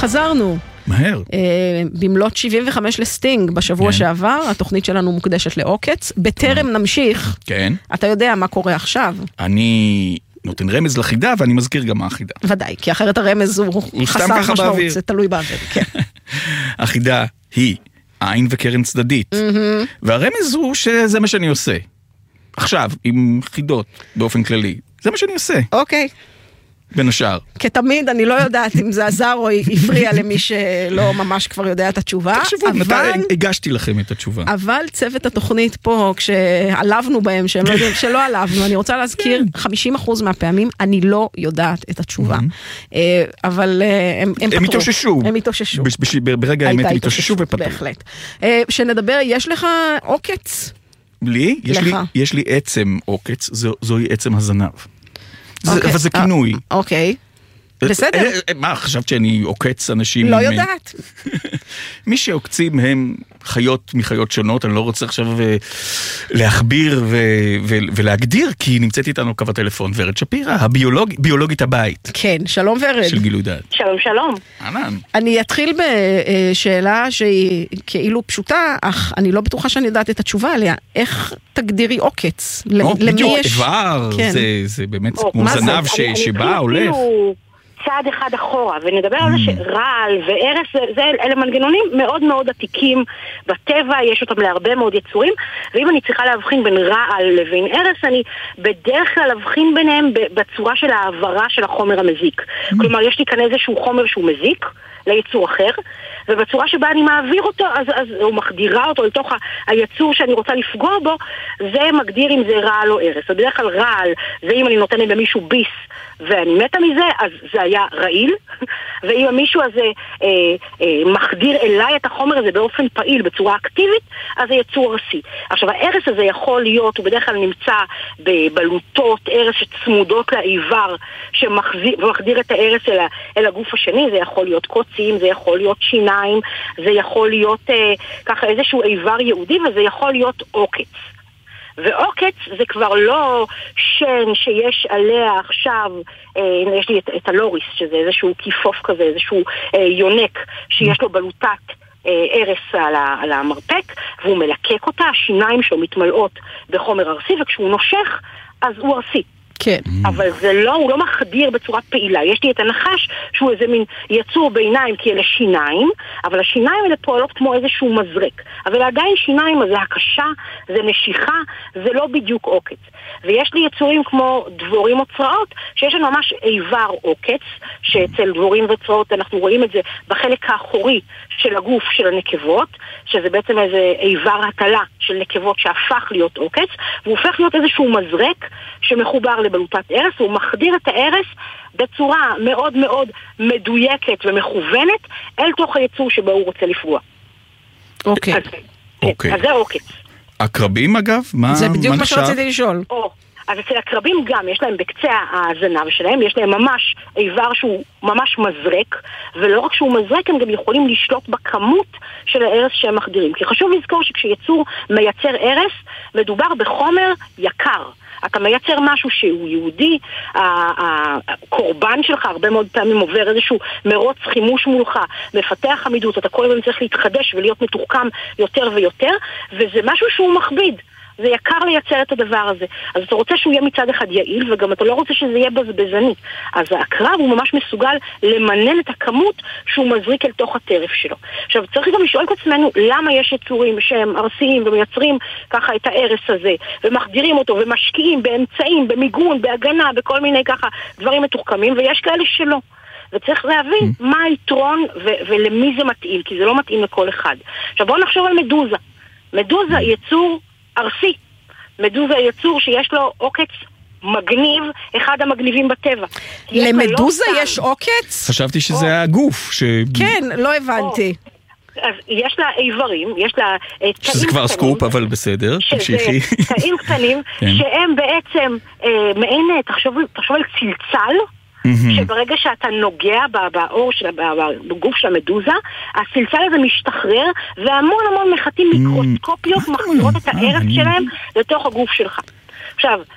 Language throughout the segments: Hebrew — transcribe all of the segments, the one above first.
חזרנו. מהר. במלאת 75 לסטינג בשבוע שעבר, התוכנית שלנו מוקדשת לעוקץ. בטרם נמשיך, אתה יודע מה קורה עכשיו. אני נותן רמז לחידה, ואני מזכיר גם מה החידה. ודאי, כי אחרת הרמז הוא חסר משמעות, זה תלוי באוויר. החידה היא עין וקרן צדדית. והרמז הוא שזה מה שאני עושה. עכשיו, עם חידות באופן כללי. זה מה שאני עושה. אוקיי. בין השאר. כתמיד, אני לא יודעת אם זה עזר או הפריע למי שלא ממש כבר יודע את התשובה. תחשבו, הגשתי לכם את התשובה. אבל צוות התוכנית פה, כשעלבנו בהם, שהם לא יודעים שלא עלבנו, אני רוצה להזכיר, 50% מהפעמים אני לא יודעת את התשובה. אבל הם התאוששו. הם התאוששו. ברגע האמת הם התאוששו ופתרו. בהחלט. שנדבר, יש לך עוקץ? לי? יש לי עצם עוקץ, זוהי עצם הזנב. אבל זה כינוי. אוקיי. בסדר. מה, חשבת שאני עוקץ אנשים? לא יודעת. מי שעוקצים הם חיות מחיות שונות, אני לא רוצה עכשיו להכביר ולהגדיר, כי נמצאת איתנו קו הטלפון ורד שפירא, ביולוגית הבית. כן, שלום ורד. של גילוי דעת. שלום, שלום. אני אתחיל בשאלה שהיא כאילו פשוטה, אך אני לא בטוחה שאני יודעת את התשובה עליה. איך תגדירי עוקץ? בדיוק, איבר, זה באמת כמו זנב שבא, הולך. צעד אחד אחורה, ונדבר על זה שרעל וערס, אלה מנגנונים מאוד מאוד עתיקים בטבע, יש אותם להרבה מאוד יצורים, ואם אני צריכה להבחין בין רעל לבין ערס, אני בדרך כלל להבחין ביניהם בצורה של העברה של החומר המזיק. כלומר, יש לי כאן איזשהו חומר שהוא מזיק ליצור אחר, ובצורה שבה אני מעביר אותו, אז הוא מחדירה אותו לתוך היצור שאני רוצה לפגוע בו, זה מגדיר אם זה רעל או ערס. בדרך כלל רעל, זה אם אני נותנת למישהו ביס ואני מתה מזה, אז זה היה רעיל, ואם המישהו הזה מחדיר אליי את החומר הזה באופן פעיל, בצורה אקטיבית, אז זה יצור ערסי. עכשיו, הערס הזה יכול להיות, הוא בדרך כלל נמצא בבלוטות ערס שצמודות לאיבר, שמחדיר את הערס אל הגוף השני, זה יכול להיות קוצים, זה יכול להיות שיניים, זה יכול להיות ככה איזשהו איבר יהודי, וזה יכול להיות עוקץ. ועוקץ זה כבר לא שן שיש עליה עכשיו, יש לי את הלוריס, שזה איזשהו כיפוף כזה, איזשהו יונק שיש לו בלוטת ערס על המרפק, והוא מלקק אותה, השיניים שלו מתמלאות בחומר ארסי, וכשהוא נושך, אז הוא ארסי. כן. אבל זה לא, הוא לא מחדיר בצורה פעילה. יש לי את הנחש שהוא איזה מין יצור ביניים, כי אלה שיניים, אבל השיניים האלה פועלות כמו איזשהו מזרק. אבל עדיין שיניים, זה הקשה, זה נשיכה, זה לא בדיוק עוקץ. ויש לי יצורים כמו דבורים או צרעות, שיש לנו ממש איבר עוקץ, שאצל דבורים וצרעות אנחנו רואים את זה בחלק האחורי של הגוף של הנקבות, שזה בעצם איזה איבר הטלה של נקבות שהפך להיות עוקץ, והוא הופך להיות איזשהו מזרק שמחובר לבלוטת ערס, הוא מחדיר את הערס בצורה מאוד מאוד מדויקת ומכוונת אל תוך היצור שבו הוא רוצה לפגוע. אוקיי. אז זה עוקץ. הקרבים אגב? זה בדיוק מה שרציתי לשאול. אז אצל הקרבים גם, יש להם בקצה הזנב שלהם, יש להם ממש איבר שהוא ממש מזרק, ולא רק שהוא מזרק, הם גם יכולים לשלוט בכמות של הערס שהם מחדירים. כי חשוב לזכור שכשיצור מייצר ערס, מדובר בחומר יקר. אתה מייצר משהו שהוא יהודי, הקורבן שלך הרבה מאוד פעמים עובר איזשהו מרוץ חימוש מולך, מפתח עמידות, אתה כל הזמן צריך להתחדש ולהיות מתוחכם יותר ויותר, וזה משהו שהוא מכביד. זה יקר לייצר את הדבר הזה. אז אתה רוצה שהוא יהיה מצד אחד יעיל, וגם אתה לא רוצה שזה יהיה בזבזני. אז הקרב הוא ממש מסוגל למנן את הכמות שהוא מזריק אל תוך הטרף שלו. עכשיו, צריך גם לשאול את עצמנו למה יש יצורים שהם ארסיים ומייצרים ככה את הערס הזה, ומחדירים אותו ומשקיעים באמצעים, במיגון, בהגנה, בכל מיני ככה דברים מתוחכמים, ויש כאלה שלא. וצריך להבין מה היתרון ולמי זה מתאים, כי זה לא מתאים לכל אחד. עכשיו, בואו נחשוב על מדוזה. מדוזה היא יצור ארסי. מדוזה יצור שיש לו עוקץ מגניב, אחד המגניבים בטבע. למדוזה יש עוקץ? חשבתי שזה הגוף. כן, לא הבנתי. אז יש לה איברים, יש לה שזה כבר סקופ, אבל בסדר, תמשיכי. תאים קטנים, שהם בעצם מעין, תחשוב על צלצל, שברגע שאתה נוגע בעור בגוף של המדוזה, הסלצל הזה משתחרר, והמון המון מחטים מיקרוסקופיות מחזירות את הערס שלהם לתוך הגוף שלך. עכשיו,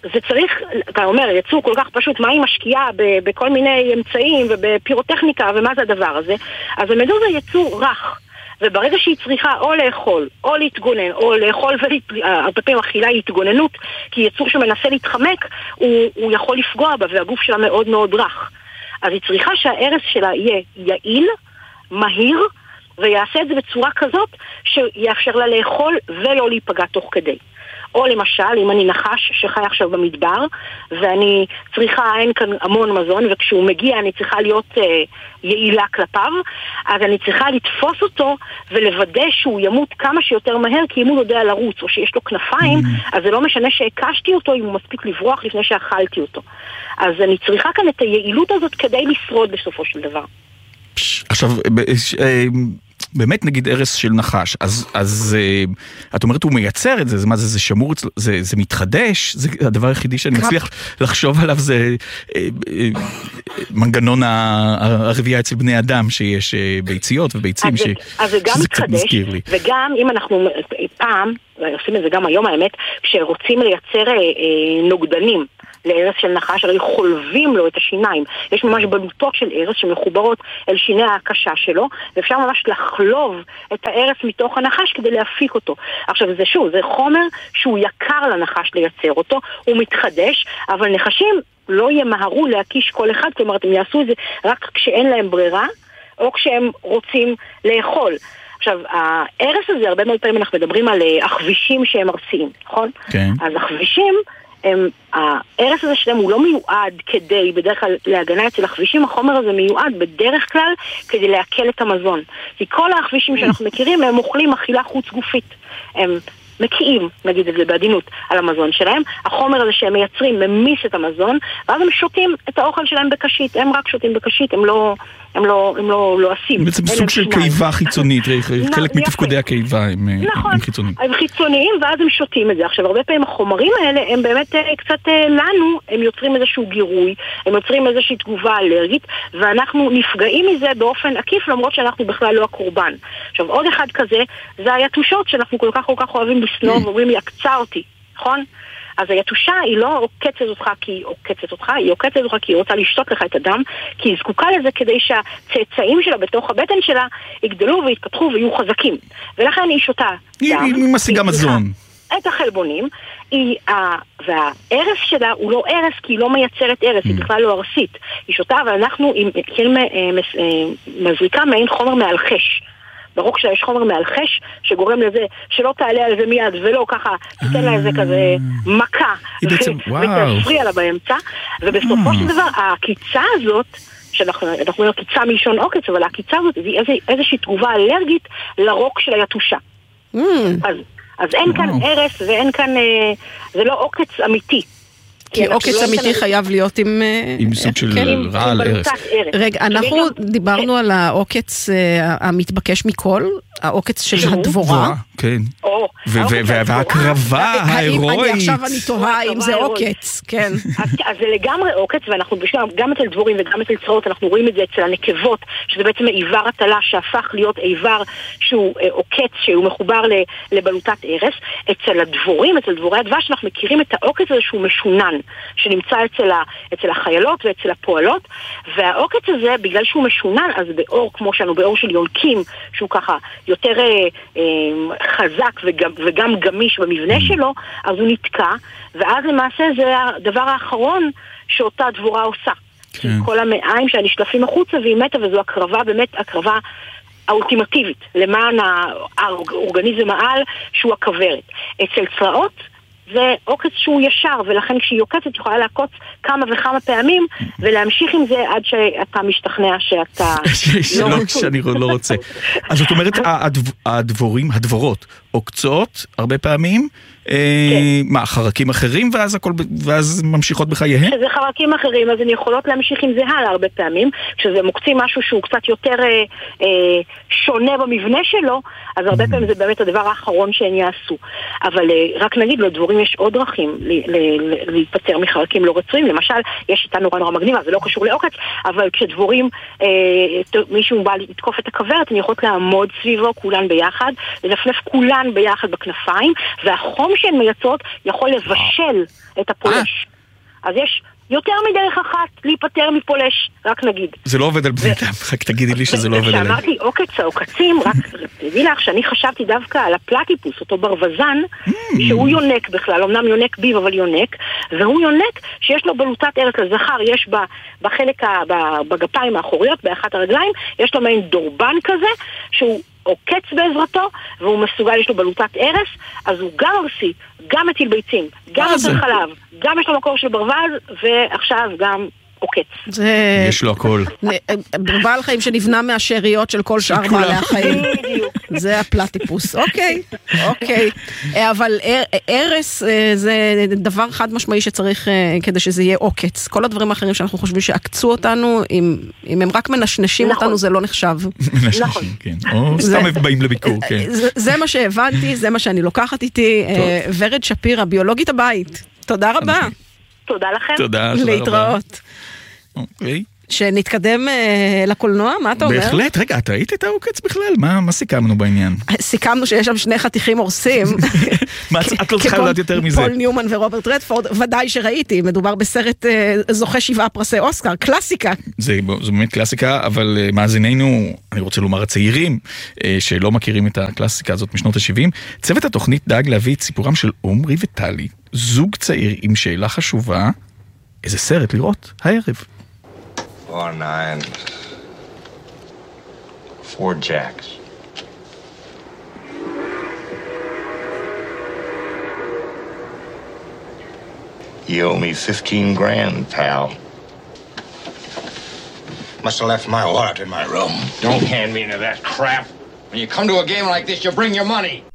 זה צריך, אתה אומר, יצור כל כך פשוט, מה היא משקיעה בכל מיני אמצעים ובפירוטכניקה, ומה זה הדבר הזה? אז המדוזה יצור רך. וברגע שהיא צריכה או לאכול, או להתגונן, או לאכול הרבה פעמים אכילה היא התגוננות, כי יצור שמנסה להתחמק, הוא יכול לפגוע בה, והגוף שלה מאוד מאוד רך. אז היא צריכה שהערס שלה יהיה יעיל, מהיר, ויעשה את זה בצורה כזאת שיאפשר לה לאכול ולא להיפגע תוך כדי. או למשל, אם אני נחש שחי עכשיו במדבר, ואני צריכה, אין כאן המון מזון, וכשהוא מגיע אני צריכה להיות יעילה כלפיו, אז אני צריכה לתפוס אותו ולוודא שהוא ימות כמה שיותר מהר, כי אם הוא יודע לרוץ או שיש לו כנפיים, אז זה לא משנה שהקשתי אותו אם הוא מספיק לברוח לפני שאכלתי אותו. אז אני צריכה כאן את היעילות הזאת כדי לשרוד בסופו של דבר. עכשיו, באמת נגיד ערס של נחש, אז את אומרת הוא מייצר את זה, מה זה שמור, זה מתחדש, זה הדבר היחידי שאני מצליח לחשוב עליו, זה מנגנון הרבייה אצל בני אדם, שיש ביציות וביצים, שזה קצת מזכיר לי. וגם אם אנחנו פעם, עושים את זה גם היום האמת, כשרוצים לייצר נוגדנים, לערס של נחש, הרי חולבים לו את השיניים. יש ממש בלוטות של ערס שמחוברות אל שיני ההקשה שלו, ואפשר ממש לחלוב את הערס מתוך הנחש כדי להפיק אותו. עכשיו זה שוב, זה חומר שהוא יקר לנחש לייצר אותו, הוא מתחדש, אבל נחשים לא ימהרו להקיש כל אחד, כלומר הם יעשו את זה רק כשאין להם ברירה, או כשהם רוצים לאכול. עכשיו, הערס הזה, הרבה מאוד פעמים אנחנו מדברים על החבישים שהם ארסיים, נכון? כן. אז החבישים הערס הזה שלהם הוא לא מיועד כדי, בדרך כלל להגנה אצל החבישים, החומר הזה מיועד בדרך כלל כדי להקל את המזון. כי כל החבישים שאנחנו מכירים הם אוכלים אכילה חוץ גופית. הם מקיאים, נגיד את זה בעדינות, על המזון שלהם. החומר הזה שהם מייצרים ממיס את המזון, ואז הם שותים את האוכל שלהם בקשית. הם רק שותים בקשית, הם לא עשים. בעצם סוג של קיבה חיצונית, חלק מתפקודי הקיבה הם חיצוניים. הם חיצוניים, ואז הם שותים את זה. עכשיו, הרבה פעמים החומרים האלה, הם באמת קצת לנו, הם יוצרים איזשהו גירוי, הם יוצרים איזושהי תגובה אלרגית, ואנחנו נפגעים מזה באופן עקיף, למרות שאנחנו בכלל לא הקורבן. עכשיו, עוד אחד כזה, זה היתושות שאנחנו כל כך אוהבים לשנוא, ואומרים לי, עקצה אותי, נכון? אז היתושה היא לא עוקצת אותך כי היא עוקצת אותך, היא עוקצת אותך כי היא רוצה לשתות לך את הדם, כי היא זקוקה לזה כדי שהצאצאים שלה בתוך הבטן שלה יגדלו ויתפתחו ויהיו חזקים. ולכן היא שותה דם. היא משיגה מזון. את החלבונים, והערס שלה הוא לא ערס כי היא לא מייצרת ערס, היא בכלל לא ארסית. היא שותה, ואנחנו מזריקה מעין חומר מאלחש. ברור שיש חומר מאלחש שגורם לזה שלא תעלה על זה מיד ולא ככה תיתן לה איזה כזה מכה ותפריע לה באמצע, ובסופו של דבר העקיצה הזאת שאנחנו אומרים עקיצה מלשון עוקץ, אבל העקיצה הזאת היא איזושהי תגובה אלרגית לרוק של היתושה. אז אין כאן ערס ואין כאן, זה לא עוקץ אמיתי. כי עוקץ אמיתי חייב להיות עם סוג של רעל ערס. רגע, אנחנו דיברנו על העוקץ המתבקש מכל, העוקץ של הדבורה. כן. והקרבה ההירואית. עכשיו אני תוהה אם זה עוקץ, כן. אז זה לגמרי עוקץ, ואנחנו גם אצל דבורים וגם אצל צרעות, אנחנו רואים את זה אצל הנקבות, שזה בעצם איבר הטלה שהפך להיות איבר שהוא עוקץ, שהוא מחובר לבלוטת ערס. אצל הדבורים, אצל דבורי הדבש, אנחנו מכירים את העוקץ הזה שהוא משונן, שנמצא אצל החיילות ואצל הפועלות, והעוקץ הזה, בגלל שהוא משונן, אז באור, כמו שאנו, באור של יונקים, שהוא ככה יותר חזק וגם גמיש במבנה שלו, אז הוא נתקע, ואז למעשה זה הדבר האחרון שאותה דבורה עושה. כי כל המעיים שנשלפים החוצה והיא מתה, וזו הקרבה, באמת הקרבה האולטימטיבית, למען האורגניזם העל שהוא הכוורת. אצל צרעות, זה עוקץ שהוא ישר, ולכן כשהיא עוקצת יכולה לעקוץ כמה וכמה פעמים, ולהמשיך עם זה עד שאתה משתכנע שאתה שאני לא רוצה. אז זאת אומרת, הדבורות עוקצות הרבה פעמים, מה, חרקים אחרים, ואז ממשיכות בחייהם? כשזה חרקים אחרים, אז הן יכולות להמשיך עם זה הלאה הרבה פעמים. כשזה מוקצים משהו שהוא קצת יותר שונה במבנה שלו, אז הרבה פעמים זה באמת הדבר האחרון שהן יעשו. אבל רק נגיד, לדבורים יש עוד דרכים להיפטר מחרקים לא רצויים. למשל, יש איתה נורא מגניבה, זה לא קשור לעוקץ, אבל כשדבורים, מישהו בא לתקוף את הכוורת, הן יכולות לעמוד סביבו, כולן ביחד, ולפלף כולן בברזן ביחד בכנפיים, והחום שהן מייצרות יכול לבשל את הפולש. אז יש יותר מדרך אחת להיפטר מפולש, רק נגיד. זה לא עובד על בני אדם, רק תגידי לי שזה לא עובד עליהם. כשאמרתי עוקץ העוקצים, רק תדעי לך שאני חשבתי דווקא על הפלטיפוס, אותו ברווזן, שהוא יונק בכלל, אמנם יונק ביב אבל יונק, והוא יונק שיש לו בלוטת ארץ לזכר, יש בחלק, בגפיים האחוריות, באחת הרגליים, יש לו מעין דורבן כזה, שהוא עוקץ בעזרתו, והוא מסוגל, יש לו בלוטת ארץ, אז הוא גם ארסי, גם מטיל ביצים, גם נותן חלב, גם יש לו מקור של ברווז, ועכשיו גם עוקץ. יש לו הכל. בעל חיים שנבנה מהשאריות של כל שאר בעלי החיים. זה הפלטיפוס. אוקיי. אבל ארס זה דבר חד משמעי שצריך כדי שזה יהיה עוקץ. כל הדברים האחרים שאנחנו חושבים שעקצו אותנו, אם הם רק מנשנשים אותנו זה לא נחשב. מנשנשים, כן. או סתם באים לביקור, כן. זה מה שהבנתי, זה מה שאני לוקחת איתי. ורד שפירא, ביולוגית הבית. תודה רבה. תודה לכם. תודה. להתראות. אוקיי. שנתקדם לקולנוע, מה אתה אומר? בהחלט, רגע, אתה ראית את העוקץ בכלל? מה סיכמנו בעניין? סיכמנו שיש שם שני חתיכים הורסים. את לא צריכה לדעת יותר מזה. פול ניומן ורוברט רדפורד, ודאי שראיתי, מדובר בסרט זוכה 7 פרסי אוסקר, קלאסיקה. זה באמת קלאסיקה, אבל מאזיננו, אני רוצה לומר הצעירים, שלא מכירים את הקלאסיקה הזאת משנות ה-70, צוות התוכנית דאג להביא את סיפורם של עומרי וטלי, זוג צעיר עם שאלה חשובה, איזה סרט לראות הערב. 4-9, 4 jacks. You owe me 15 grand, pal. Must have left my wallet in my room. Don't hand me into that crap. When you come to a game like this, you bring your money.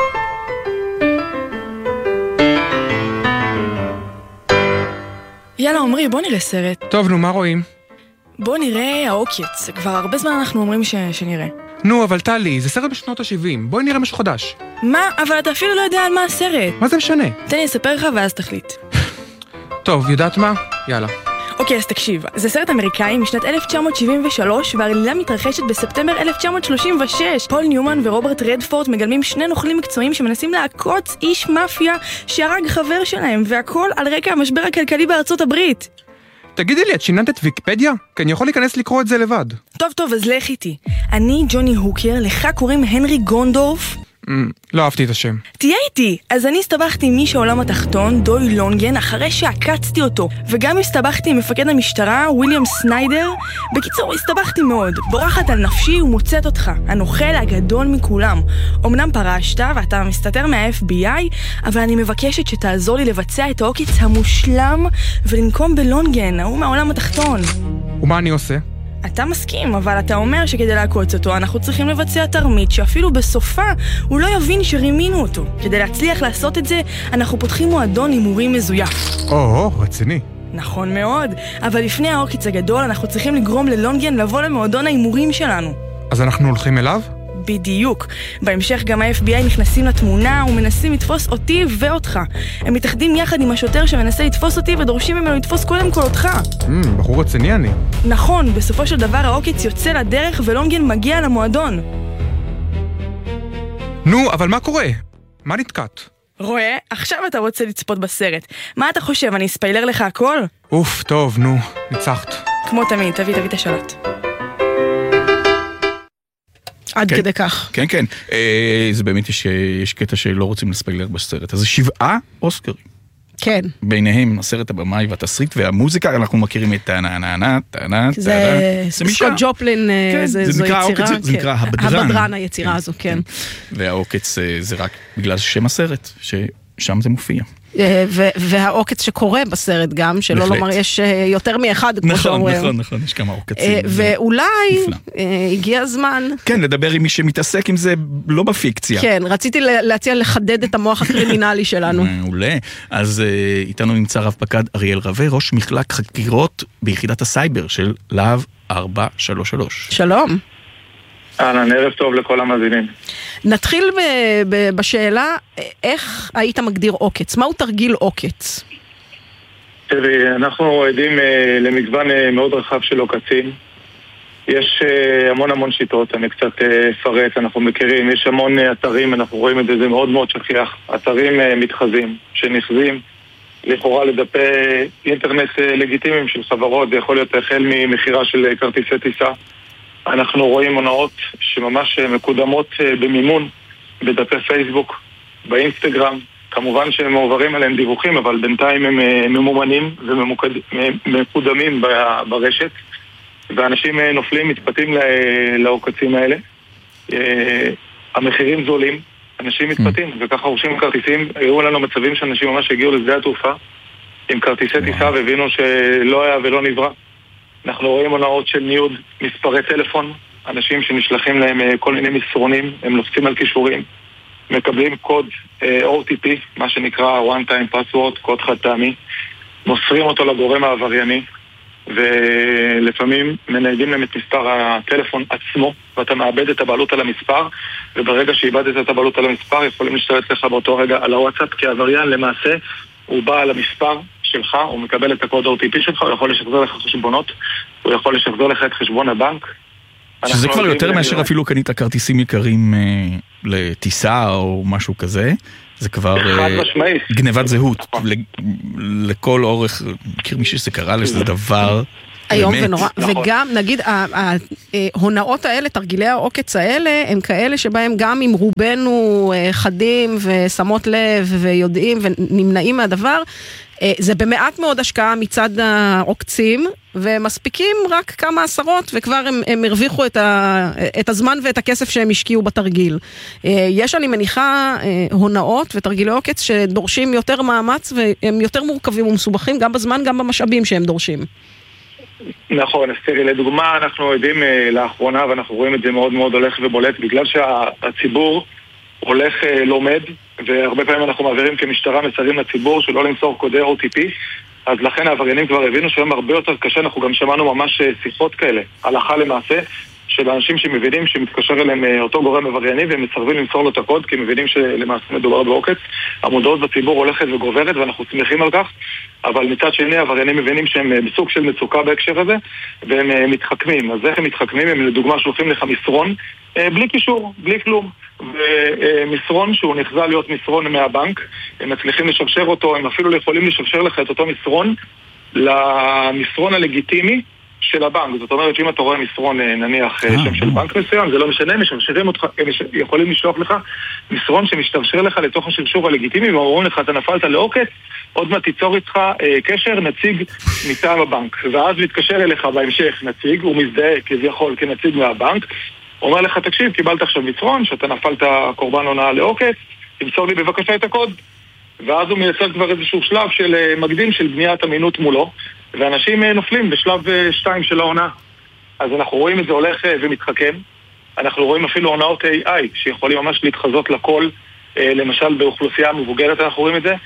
יאללה, עומרי, בוא נראה סרט. טוב, נו, מה רואים? בוא נראה העוקץ. כבר הרבה זמן אנחנו אומרים שנראה. נו, אבל טלי, זה סרט בשנות ה-70. בואי נראה משהו חדש. מה? אבל אתה אפילו לא יודע על מה הסרט. מה זה משנה? תן לי לספר לך ואז תחליט. טוב, יודעת מה? יאללה. אוקיי, אז תקשיב. זה סרט אמריקאי משנת 1973, והעלילה מתרחשת בספטמבר 1936. פול ניומן ורוברט רדפורד מגלמים שני נוכלים מקצועיים שמנסים לעקוץ איש מאפיה שהרג חבר שלהם, והכל על רקע המשבר הכלכלי בארצות הברית. תגידי לי, את שיננת את ויקיפדיה? כי אני יכול להיכנס לקרוא את זה לבד. טוב, אז לך איתי. אני ג'וני הוקר, לך קוראים הנרי גונדורף. לא אהבתי את השם. תהיה איתי. אז אני הסתבכתי עם איש העולם התחתון, דוי לונגן, אחרי שעקצתי אותו. וגם הסתבכתי עם מפקד המשטרה, וויליאם סניידר. בקיצור, הסתבכתי מאוד. בורחת על נפשי ומוצאת אותך. הנוכל הגדול מכולם. אמנם פרשת ואתה מסתתר מה-FBI, אבל אני מבקשת שתעזור לי לבצע את העוקץ המושלם ולנקום בלונגן, הוא מהעולם התחתון. ומה אני עושה? אתה מסכים, אבל אתה אומר שכדי לעקוץ אותו אנחנו צריכים לבצע תרמית שאפילו בסופה הוא לא יבין שרימינו אותו. כדי להצליח לעשות את זה, אנחנו פותחים מועדון הימורים מזויף. רציני. נכון מאוד, אבל לפני העוקץ הגדול אנחנו צריכים לגרום ללונגן לבוא למועדון ההימורים שלנו. אז אנחנו הולכים אליו? בדיוק. בהמשך גם ה-FBI נכנסים לתמונה ומנסים לתפוס אותי ואותך. הם מתאחדים יחד עם השוטר שמנסה לתפוס אותי ודורשים ממנו לתפוס קודם כל אותך. בחור רציני אני. נכון, בסופו של דבר העוקץ יוצא לדרך ולונגן מגיע למועדון. נו, אבל מה קורה? מה נתקעת? רואה? עכשיו אתה רוצה לצפות בסרט. מה אתה חושב, אני אספיילר לך הכל? אוף, טוב, נו, ניצחת. כמו תמיד, תביא את השלט. עד כדי כך. כן. זה באמת יש קטע שלא רוצים לספיילר בסרט. אז זה 7 אוסקרים. כן. ביניהם הסרט הבמאי והתסריט והמוזיקה, אנחנו מכירים את טה-נה-נה-נה, זה סקוט ג'ופלין, זו יצירה. זה נקרא הבדרן. הבדרן, היצירה הזו, כן. והעוקץ זה רק בגלל שם הסרט, ששם זה מופיע. והעוקץ שקורה בסרט גם, שלא לומר יש יותר מאחד, כמו שאומרים. נכון, יש כמה עוקצים. ואולי הגיע הזמן. כן, לדבר עם מי שמתעסק עם זה לא בפיקציה. כן, רציתי להציע לחדד את המוח הקרימינלי שלנו. מעולה. אז איתנו נמצא רב פקד אריאל רווה, ראש מחלק חקירות ביחידת הסייבר של להב 433. שלום. ערב טוב לכל המאזינים. נתחיל בשאלה, איך היית מגדיר עוקץ? מהו תרגיל עוקץ? תראי, אנחנו עדים למגוון מאוד רחב של עוקצים. יש המון שיטות, אני קצת אפרט, אנחנו מכירים, יש המון אתרים, אנחנו רואים את זה, זה מאוד מאוד שכיח. אתרים מתחזים, שנחזים, לכאורה לדפי אינטרנט לגיטימיים של חברות, זה יכול להיות החל ממחירה של כרטיסי טיסה. אנחנו רואים הונאות שממש מקודמות במימון, בדפי פייסבוק, באינסטגרם, כמובן שהם מעוברים עליהם דיווחים, אבל בינתיים הם ממומנים ומקודמים ברשת, ואנשים נופלים, מתפתים לעוקצים האלה. המחירים זולים, אנשים מתפתים, וככה רוכשים כרטיסים. היו לנו מצבים שאנשים ממש הגיעו לשדה התעופה עם כרטיסי טיסה והבינו שלא היה ולא נברא. אנחנו רואים הונאות של ניוד מספרי טלפון, אנשים שנשלחים להם כל מיני מסרונים, הם לוחצים על קישורים, מקבלים קוד OTP, מה שנקרא one time password, קוד חד פעמי, מוסרים אותו לגורם העברייני, ולפעמים מניידים להם את מספר הטלפון עצמו, ואתה מאבד את הבעלות על המספר, וברגע שאיבדת את הבעלות על המספר יכולים להשתלט לך באותו רגע על הוואטסאפ, כי העבריין למעשה הוא בא על המספר שלך, הוא מקבל את הקוד OTP שלך, הוא יכול לשחזר לך חשבונות, הוא יכול לשחזר לך את חשבון הבנק. שזה כבר יותר מאשר אפילו קנית כרטיסים יקרים לטיסה או משהו כזה, זה כבר גנבת זהות לכל אורך, מכיר מישהו שזה קרה שזה דבר היום ונורא, וגם נגיד ההונאות האלה, תרגילי העוקץ האלה, הם כאלה שבהם גם אם רובנו חדים ושמות לב ויודעים ונמנעים מהדבר, זה במעט מאוד השקעה מצד העוקצים, ומספיקים רק כמה עשרות, וכבר הם הרוויחו את הזמן ואת הכסף שהם השקיעו בתרגיל. יש, אני מניחה, הונאות ותרגילי עוקץ שדורשים יותר מאמץ, והם יותר מורכבים ומסובכים, גם בזמן, גם במשאבים שהם דורשים. נכון, אז תראי, לדוגמה, אנחנו יודעים לאחרונה, ואנחנו רואים את זה מאוד מאוד הולך ובולט, בגלל שהציבור הולך לומד, והרבה פעמים אנחנו מעבירים כמשטרה מסרים לציבור שלא למסור קודי OTP, אז לכן העבריינים כבר הבינו שהיום הרבה יותר קשה, אנחנו גם שמענו ממש שיחות כאלה, הלכה למעשה, של אנשים שמבינים שמתקשר אליהם אותו גורם עברייני והם מסרבים למסור לו את הקוד, כי מבינים שלמעשה מדובר בעוקץ. המודעות בציבור הולכת וגוברת ואנחנו שמחים על כך, אבל מצד שני העבריינים מבינים שהם בסוג של מצוקה בהקשר הזה, והם מתחכמים. אז איך הם מתחכמים? הם לדוגמה שולחים לך מסרון בלי קישור, בלי כלום, ומסרון שהוא נחזה להיות מסרון מהבנק, הם מצליחים לשרשר אותו, הם אפילו יכולים לשרשר לך את אותו מסרון למסרון הלגיטימי של הבנק. זאת אומרת שאם אתה רואה מסרון נניח שם של בנק מסוים, זה לא משנה, משרשרים אותך, הם יכולים לשלוח לך מסרון שמשתרשר לך לתוך השרשור הלגיטימי, ואומרים לך אתה נפלת לעוקץ, עוד מעט תיצור איתך קשר נציג מטעם הבנק, ואז מתקשר אליך בהמשך נציג, הוא מזדהה כביכול כנציג מהבנק, אומר לך תקשיב, קיבלת עכשיו מסרון שאתה נפלת קורבן הונאה לעוקץ, תמסור לי בבקשה את הקוד, ואז הוא מייצר כבר איזשהו שלב של מקדים של בניית אמינות מולו, ואנשים נופלים בשלב 2 של העונה. אז אנחנו רואים את זה הולך ומתחכם. אנחנו רואים אפילו עונאות AI שיכולים ממש להתחזות לכל, למשל באוכלוסייה מבוגרת אנחנו רואים את זה,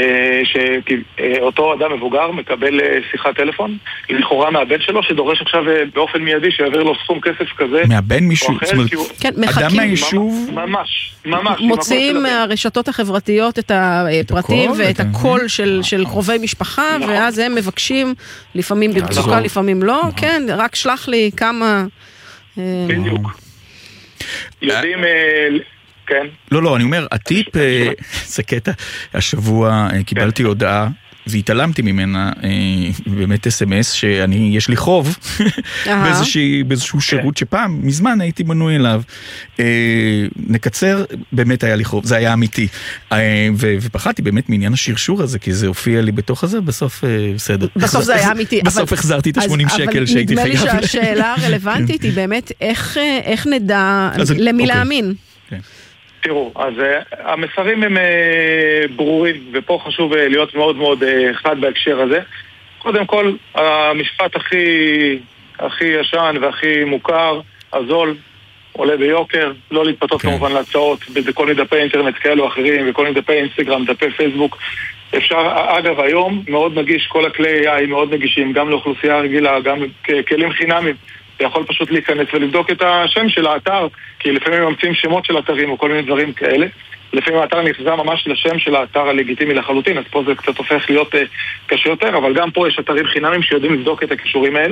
שאותו אדם מבוגר מקבל שיחת טלפון לכאורה מהבן שלו שדורש עכשיו באופן מיידי שיעביר לו סכום כסף כזה מהבן מישהו, אדם מהיישוב ממש מוציאים מהרשתות החברתיות את הפרטים ואת הקול של קרובי משפחה, ואז הם מבקשים לפעמים במצוקה, לפעמים לא, כן, רק שלח לי כמה בדיוק יודעים כן. לא, אני אומר, הטיפ, זה קטע, השבוע קיבלתי הודעה, והתעלמתי ממנה, באמת SMS, יש לי חוב, באיזשהו שירות שפעם, מזמן הייתי מנוי אליו. נקצר, באמת היה לי חוב, זה היה אמיתי. ופחדתי באמת מעניין השרשור הזה, כי זה הופיע לי בתוך הזה, בסוף בסדר. בסוף זה היה אמיתי. בסוף החזרתי את 80 שקל שהייתי חייב. אבל נדמה לי שהשאלה הרלוונטית היא באמת, איך נדע למי להאמין? תראו, אז המסרים הם ברורים, ופה חשוב להיות מאוד מאוד חד בהקשר הזה. קודם כל, המשפט הכי ישן והכי מוכר, הזול, עולה ביוקר, לא להתפתות כמובן להצעות, בכל מיני דפי אינטרנט כאלו אחרים, וכל מיני דפי אינסטגרם, דפי פייסבוק. אפשר, אגב, היום מאוד נגיש, כל הכלי AI מאוד נגישים, גם לאוכלוסייה רגילה, גם כלים חינמים. אתה יכול פשוט להיכנס ולבדוק את השם של האתר, כי לפעמים ממציאים שמות של אתרים או כל מיני דברים כאלה. לפעמים האתר נחזה ממש לשם של האתר הלגיטימי לחלוטין, אז פה זה קצת הופך להיות קשה יותר, אבל גם פה יש אתרים חינמים שיודעים לבדוק את הקישורים האלה.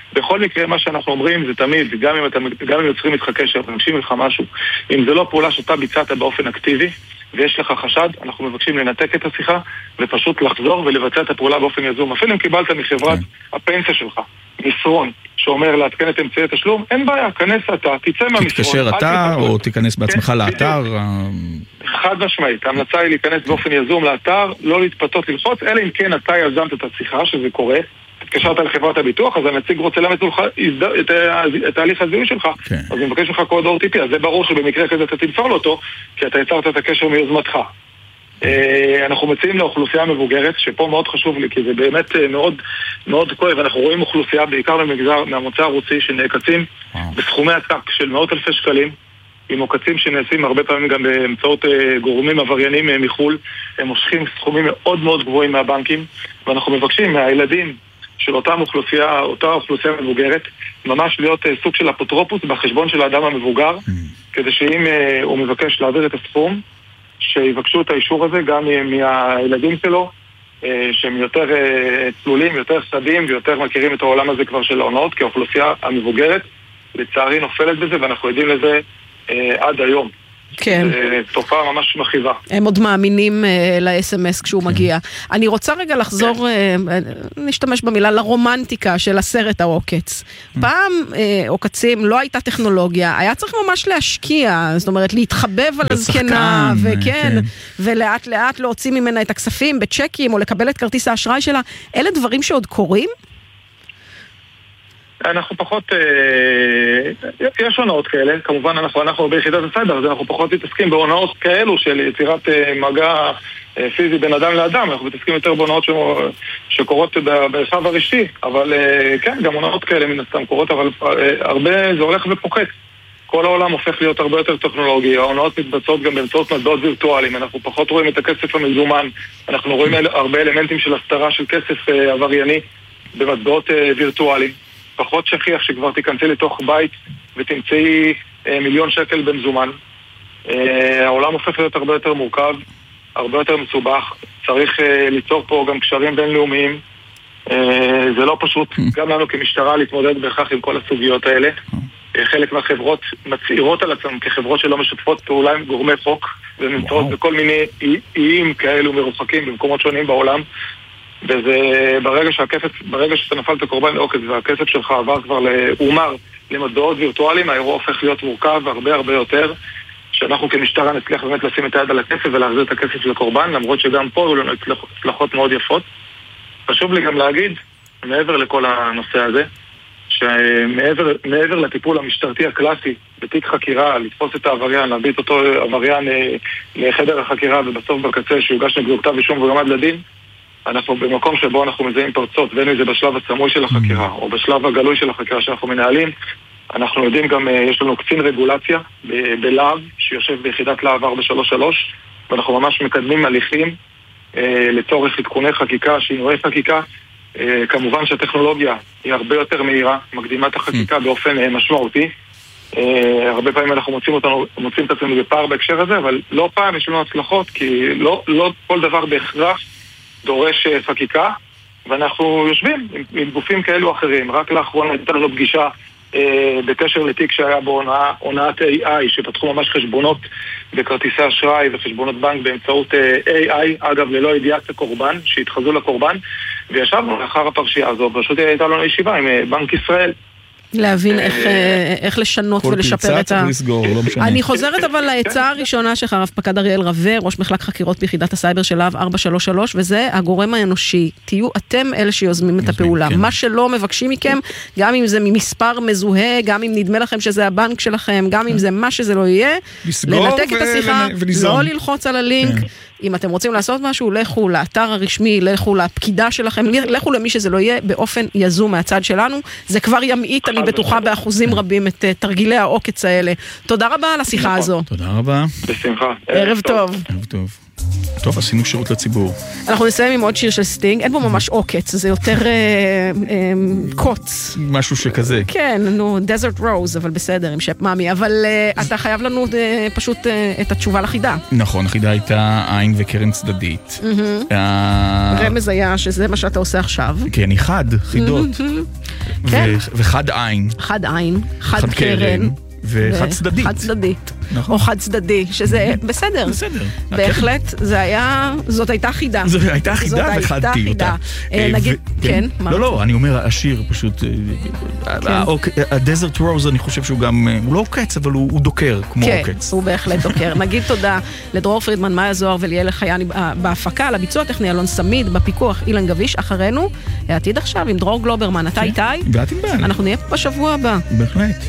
בכל מקרה מה שאנחנו אומרים זה תמיד, גם אם יוצרים איתך קשר, מבקשים לך משהו, אם זה לא פעולה שאתה ביצעת באופן אקטיבי, ויש לך חשד, אנחנו מבקשים לנתק את השיחה, ופשוט לחזור ולבצע את הפעולה באופן יזום. אפילו אם קיבלת מחברת הפנסיה שלך, מסרון, שאומר להתקן את אמצעי התשלום, אין בעיה, כנס אתה, תצא מהמסרון. תתקשר אתה, או תיכנס בעצמך לאתר. חד משמעית, ההמלצה היא להיכנס באופן יזום לאתר, לא להתפתות ללחוץ, אלא אם כן אתה יזמת את השיחה, שזה קורה, התקשרת לחברת הביטוח, אז הנציג רוצה למד לך את תהליך הזיהוי שלך, אז הוא מבקש לך קוד OTP, אז זה ברור שבמקרה כזה אתה תמסור לו אותו, כי אתה יצרת את הקשר מיוזמתך. אנחנו מציעים לאוכלוסייה מבוגרת, שפה מאוד חשוב לי, כי זה באמת מאוד מאוד כואב, אנחנו רואים אוכלוסייה בעיקר מהמוצא הרוסי שנעקצים בסכומי עתק של מאות אלפי שקלים, עם עוקצים שנעשים הרבה פעמים גם באמצעות גורמים עבריינים מחול, הם מושכים סכומים מאוד מאוד גבוהים מהבנקים, ואנחנו מבקשים מהילדים של אותה אוכלוסייה מבוגרת, ממש להיות סוג של אפוטרופוס בחשבון של האדם המבוגר, כדי שאם הוא מבקש להעביר את הסכום, שיבקשו את האישור הזה גם מהילדים שלו, שהם יותר צלולים, יותר סדים ויותר מכירים את העולם הזה כבר של ההונאות, כי האוכלוסייה המבוגרת לצערי נופלת בזה, ואנחנו יודעים לזה עד היום. כן. תופעה ממש מכיבה. הם עוד מאמינים ל-SMS כשהוא מגיע. אני רוצה רגע לחזור, נשתמש במילה, לרומנטיקה של הסרט העוקץ. פעם עוקצים לא הייתה טכנולוגיה, היה צריך ממש להשקיע, זאת אומרת להתחבב על הזקנה, וכן, ולאט לאט להוציא ממנה את הכספים בצ'קים, או לקבל את כרטיס האשראי שלה. אלה דברים שעוד קורים? אנחנו פחות, יש הונאות כאלה, כמובן אנחנו ביחידת הסייבר, אז אנחנו פחות מתעסקים בהונאות כאלו של יצירת מגע פיזי בין אדם לאדם, אנחנו מתעסקים יותר בהונאות שקורות ברחב הראשי, אבל כן, גם הונאות כאלה מן הסתם קורות, אבל הרבה זה הולך ופוחת. כל העולם הופך להיות הרבה יותר טכנולוגי, ההונאות מתבצעות גם באמצעות מטבעות וירטואליים, אנחנו פחות רואים את הכסף המזומן, אנחנו רואים הרבה אלמנטים של הסתרה של כסף עברייני במטבעות וירטואליים. פחות שכיח שכבר תיכנסי לתוך בית ותמצאי 1,000,000 שקל במזומן. העולם הופך להיות הרבה יותר מורכב, הרבה יותר מסובך. צריך ליצור פה גם קשרים בינלאומיים. זה לא פשוט גם לנו כמשטרה להתמודד בהכרח עם כל הסוגיות האלה. חלק מהחברות מצעירות על עצמם כחברות שלא משתפות פעולה עם גורמי חוק, ונמצאות בכל מיני איים כאלו מרוחקים במקומות שונים בעולם. וזה ברגע שאתה נפלת קורבן לעוקץ והכסף שלך עבר כבר לאומר למטבעות וירטואליים, האירוע הופך להיות מורכב הרבה הרבה יותר, שאנחנו כמשטרה נצליח באמת לשים את היד על הכסף ולהחזיר את הכסף לקורבן, למרות שגם פה היו לנו הצלחות מאוד יפות. חשוב לי גם להגיד, מעבר לכל הנושא הזה, שמעבר לטיפול המשטרתי הקלאסי בתיק חקירה, לתפוס את העבריין, להביא את אותו עבריין לחדר החקירה ובסוף בקצה שיוגש נגדו כתב אישום ויועמד לדין, אנחנו במקום שבו אנחנו מזהים פרצות, בין אם זה בשלב הסמוי של החקירה או בשלב הגלוי של החקירה שאנחנו מנהלים, אנחנו יודעים גם, יש לנו קצין רגולציה בלהב, שיושב ביחידת להב 433, ואנחנו ממש מקדמים הליכים לצורך עדכוני חקיקה, שינויי חקיקה. כמובן שהטכנולוגיה היא הרבה יותר מהירה, מקדימה את החקיקה באופן משמעותי. הרבה פעמים אנחנו מוצאים את עצמנו בפער בהקשר הזה, אבל לא פעם יש לנו הצלחות, כי לא כל דבר בהכרח דורש חקיקה, ואנחנו יושבים עם גופים כאלו או אחרים. רק לאחרונה הייתה לנו פגישה בקשר לתיק שהיה בהונאת AI, שפתחו ממש חשבונות בכרטיסי אשראי וחשבונות בנק באמצעות AI, אגב ללא ידיעת הקורבן, שהתחזו לקורבן, וישבנו לאחר הפרשייה הזו, פשוט הייתה לנו ישיבה עם בנק ישראל. להבין איך לשנות ולשפר את ה... אני חוזרת אבל לעצה הראשונה שלך, רב פקד אריאל רווה, ראש מחלק חקירות ביחידת הסייבר של להב 433, וזה הגורם האנושי. תהיו אתם אלה שיוזמים את הפעולה. מה שלא מבקשים מכם, גם אם זה ממספר מזוהה, גם אם נדמה לכם שזה הבנק שלכם, גם אם זה מה שזה לא יהיה, לנתק את השיחה, לא ללחוץ על הלינק. אם אתם רוצים לעשות משהו, לכו לאתר הרשמי, לכו לפקידה שלכם, לכו למי שזה לא יהיה באופן יזום מהצד שלנו. זה כבר ימעיט, אני בטוחה באחוזים רבים, את תרגילי העוקץ האלה. תודה רבה על השיחה הזו. תודה רבה. בשמחה. ערב טוב. ערב טוב. טוב, עשינו שירות לציבור. אנחנו נסיים עם עוד שיר של סטינג, אין בו ממש עוקץ, זה יותר קוץ. משהו שכזה. כן, נו, דזרט רוז, אבל בסדר, עם שפ מאמי, אבל אתה חייב לנו פשוט את התשובה לחידה. נכון, החידה הייתה עין וקרן צדדית. רמז היה שזה מה שאתה עושה עכשיו. כן, אחד, חידות. כן. וחד עין. חד עין, חד קרן. וחד צדדית. חד צדדית. נכון. או חד צדדי, שזה בסדר. בסדר. בהחלט, זאת הייתה חידה. זאת הייתה חידה וחדתי אותה. נגיד, כן. לא, אני אומר, השיר פשוט, הדזרט רוז, אני חושב שהוא גם, הוא לא עוקץ, אבל הוא דוקר, כמו עוקץ. כן, הוא בהחלט דוקר. נגיד תודה לדרור פרידמן, מאיה זוהר וליאל חייני בהפקה, לביצוע הטכני אלון סמיד, בפיקוח אילן גביש, אחרינו, העתיד עכשיו עם דרור גלוברמן, אתה איתי. ואת עם בעל. אנחנו נהיה פה בשבוע הבא. בהחלט.